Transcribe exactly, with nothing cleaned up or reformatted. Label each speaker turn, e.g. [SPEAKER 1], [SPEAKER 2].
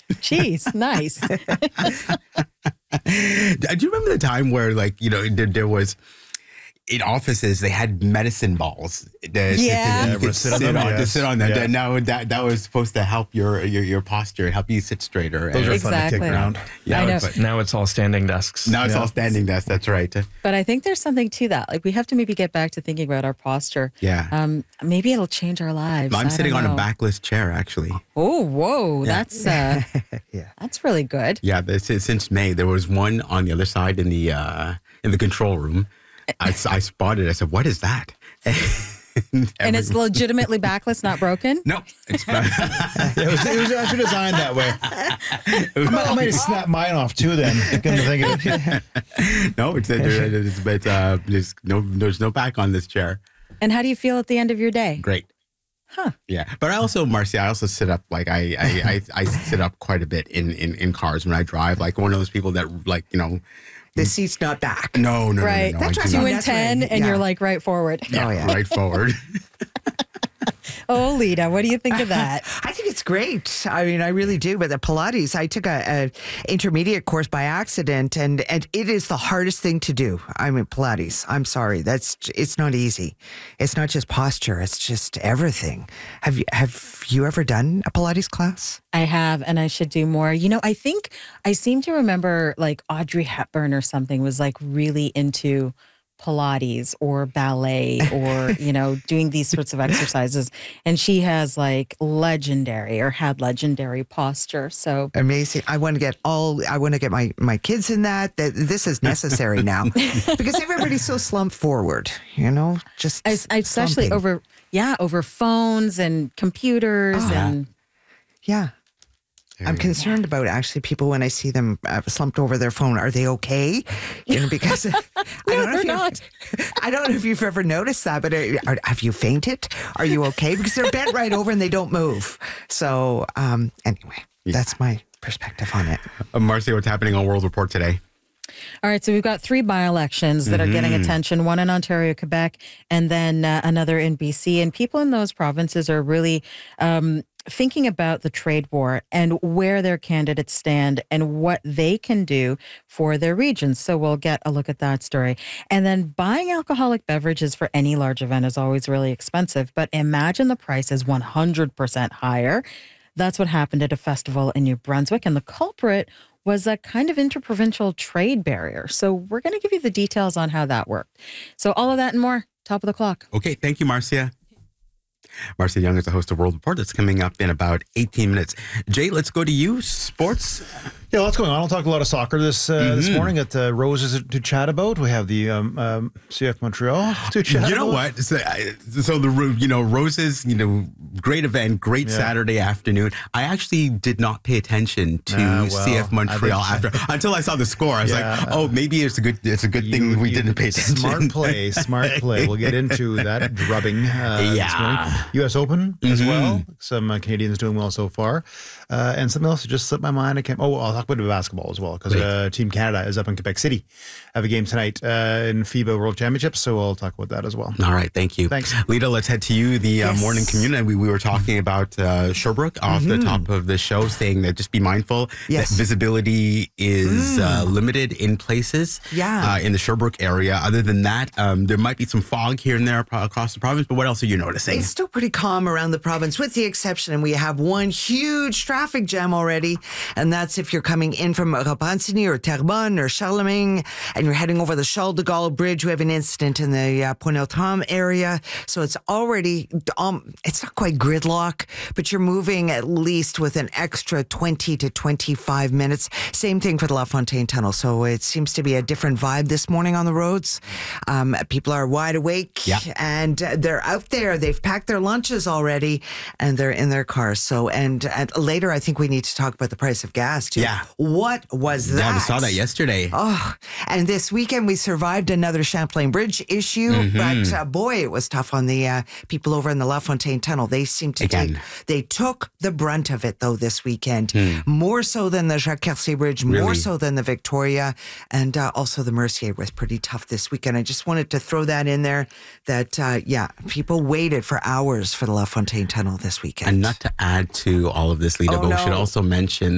[SPEAKER 1] Jeez, nice.
[SPEAKER 2] Do you remember the time where, like, you know, there, there was in offices they had medicine balls? That,
[SPEAKER 1] Yeah.
[SPEAKER 2] that you
[SPEAKER 3] Yeah,
[SPEAKER 2] could
[SPEAKER 3] sit on
[SPEAKER 2] sit
[SPEAKER 3] them,
[SPEAKER 2] on, to
[SPEAKER 3] yes.
[SPEAKER 2] sit on them.
[SPEAKER 3] Yeah.
[SPEAKER 2] That- Now that that was supposed to help your your, your posture, help you sit straighter.
[SPEAKER 3] Those
[SPEAKER 2] And-
[SPEAKER 3] are fun to
[SPEAKER 1] Exactly.
[SPEAKER 3] kick around.
[SPEAKER 2] yeah,
[SPEAKER 1] I know.
[SPEAKER 2] but
[SPEAKER 4] Now it's all standing desks.
[SPEAKER 2] now it's
[SPEAKER 3] Yeah.
[SPEAKER 2] all standing desk. That's right.
[SPEAKER 1] But I think there's something to that. Like we have to maybe get back to thinking about our posture.
[SPEAKER 2] Yeah.
[SPEAKER 1] Um, maybe it'll change our lives.
[SPEAKER 2] I'm
[SPEAKER 1] I
[SPEAKER 2] sitting
[SPEAKER 1] don't
[SPEAKER 2] on a
[SPEAKER 1] know.
[SPEAKER 2] backless chair, actually.
[SPEAKER 1] Oh, whoa. That's uh,
[SPEAKER 3] Yeah.
[SPEAKER 1] that's really good.
[SPEAKER 2] Yeah, this is, since May, there was one on the other side in the uh, in the control room. I, I spotted it. I said, "What is that?"
[SPEAKER 1] And it's legitimately backless, not broken.
[SPEAKER 2] no, it's not.
[SPEAKER 3] Yeah, it, was, it was actually designed that way. I might, I might have snapped mine off too then. Couldn't think of it.
[SPEAKER 2] no, it's, it's, it's uh, there's no there's no back on this chair.
[SPEAKER 1] And how do you feel at the end of your day?
[SPEAKER 2] Great.
[SPEAKER 1] Huh.
[SPEAKER 2] Yeah, but I also, Marcia, I also sit up like I I, I, I sit up quite a bit in, in, in cars when I drive. Like one of those people that like you know.
[SPEAKER 5] The seat's not back.
[SPEAKER 2] No, no,
[SPEAKER 1] Right.
[SPEAKER 2] no, no, no.
[SPEAKER 5] That's
[SPEAKER 2] I
[SPEAKER 5] right.
[SPEAKER 2] do
[SPEAKER 1] Two
[SPEAKER 2] not.
[SPEAKER 1] and
[SPEAKER 5] That's
[SPEAKER 1] ten,
[SPEAKER 5] right.
[SPEAKER 1] and
[SPEAKER 5] Yeah.
[SPEAKER 1] you're like right forward.
[SPEAKER 2] Yeah,
[SPEAKER 5] Oh, yeah.
[SPEAKER 2] right forward.
[SPEAKER 1] Oh, Lita, what do you think of that?
[SPEAKER 5] I think it's great. I mean, I really do. But the Pilates, I took a, a intermediate course by accident, and and it is the hardest thing to do. I mean, Pilates. I'm sorry, that's it's not easy. It's not just posture; it's just everything. Have you have you ever done a Pilates class?
[SPEAKER 1] I have, and I should do more. You know, I think I seem to remember like Audrey Hepburn or something was like really into Pilates or ballet or, you know, doing these sorts of exercises. And she has like legendary or had legendary posture. So
[SPEAKER 5] Amazing. I want to get all. I want to get my my kids in that. That this is necessary now because everybody's so slumped forward. You know, just
[SPEAKER 1] I, I especially
[SPEAKER 5] slumping.
[SPEAKER 1] over, yeah, over phones and computers
[SPEAKER 5] Ah.
[SPEAKER 1] and
[SPEAKER 5] Yeah. I'm concerned about actually people when I see them uh, slumped over their phone. Are they okay? You know, because I don't know
[SPEAKER 1] they're
[SPEAKER 5] if you've-
[SPEAKER 1] not.
[SPEAKER 5] I don't know if you've ever noticed that, but are, are, have you fainted? Are you okay? Because they're bent right over and they don't move. So um, anyway, that's my perspective on it.
[SPEAKER 2] Uh, Marcia, what's happening on World Report today?
[SPEAKER 1] All right, so we've got three by-elections that are getting attention, one in Ontario, Quebec, and then uh, another in B C. And people in those provinces are really um, thinking about the trade war and where their candidates stand and what they can do for their regions. So we'll get a look at that story. And then buying alcoholic beverages for any large event is always really expensive, but imagine the price is one hundred percent higher. That's what happened at a festival in New Brunswick, and the culprit was a kind of interprovincial trade barrier. So we're going to give you the details on how that worked. So all of that and more, top of the clock.
[SPEAKER 2] Okay, thank you, Marcia. Marcia Young is the host of World Report. That's coming up in about eighteen minutes. Jay, let's go to you. Sports.
[SPEAKER 3] Yeah, lots going on. I'll talk a lot of soccer this uh, this morning at uh, Roses to chat about. We have the um, um, C F Montreal to chat about.
[SPEAKER 2] You know what? So, I- so the ro- you know Roses, you know, great event, great
[SPEAKER 3] Yeah.
[SPEAKER 2] Saturday afternoon. I actually did not pay attention to
[SPEAKER 3] Ah, well,
[SPEAKER 2] C F
[SPEAKER 3] I
[SPEAKER 2] Montreal
[SPEAKER 3] think-
[SPEAKER 2] after until I saw the score. I was
[SPEAKER 3] Yeah.
[SPEAKER 2] like, oh, maybe it's a good it's a good thing
[SPEAKER 3] You-
[SPEAKER 2] we
[SPEAKER 3] you-
[SPEAKER 2] didn't pay attention.
[SPEAKER 3] Smart play, smart play. We'll get into that drubbing uh, this
[SPEAKER 2] Yeah.
[SPEAKER 3] morning. U S Open as well. Some uh, Canadians doing well so far. Uh, and something else that just slipped my mind. I can't. Oh, I'll talk about basketball as well because uh, Team Canada is up in Quebec City. Have a game tonight uh, in FIBA World Championships, so I'll talk about that as well.
[SPEAKER 2] All right, thank you.
[SPEAKER 3] Thanks.
[SPEAKER 2] Lita, let's head to you, the uh,
[SPEAKER 5] Yes.
[SPEAKER 2] morning commune. And we, we were talking about uh, Sherbrooke off the top of the show, saying that just be mindful
[SPEAKER 5] Yes.
[SPEAKER 2] that visibility is uh, limited in places
[SPEAKER 5] Yeah.
[SPEAKER 2] uh, in the Sherbrooke area. Other than that, um, there might be some fog here and there pro- across the province, but what else are you noticing?
[SPEAKER 5] It's still pretty calm around the province, with the exception, and we have one huge traffic jam already, and that's if you're coming in from Repentigny or Terrebonne or Charlemagne, and you're heading over the Charles de Gaulle Bridge. We have an incident in the uh, Pointe-aux-Trembles area, so it's already, um, it's not quite gridlock, but you're moving at least with an extra twenty to twenty-five minutes. Same thing for the La Fontaine Tunnel, so it seems to be a different vibe this morning on the roads. Um, people are wide awake,
[SPEAKER 2] Yeah.
[SPEAKER 5] and uh, they're out there. They've packed their lunches already, and they're in their cars. So, and, and later, I think we need to talk about the price of gas too.
[SPEAKER 2] Yeah.
[SPEAKER 5] What was that?
[SPEAKER 2] Yeah, we saw that yesterday.
[SPEAKER 5] Oh, and this weekend we survived another Champlain Bridge issue,
[SPEAKER 2] Mm-hmm.
[SPEAKER 5] but uh, boy, it was tough on the uh, people over in the La Fontaine Tunnel. They seemed to
[SPEAKER 2] Again.
[SPEAKER 5] take, they took the brunt of it though this weekend, more so than the Jacques Cartier Bridge, more
[SPEAKER 2] Hmm. Really?
[SPEAKER 5] so than the Victoria, and uh, also the Mercier was pretty tough this weekend. I just wanted to throw that in there. That uh, yeah, people waited for hours for the La Fontaine Tunnel this weekend.
[SPEAKER 2] And not to add to all of this, Lita,
[SPEAKER 5] Oh,
[SPEAKER 2] but we should
[SPEAKER 5] no.
[SPEAKER 2] also mention